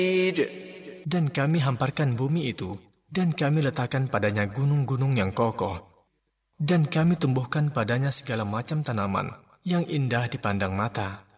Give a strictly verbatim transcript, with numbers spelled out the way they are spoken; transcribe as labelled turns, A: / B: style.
A: Dan kami hamparkan bumi itu, dan kami letakkan padanya gunung-gunung yang kokoh, dan kami tumbuhkan padanya segala macam tanaman yang indah dipandang mata.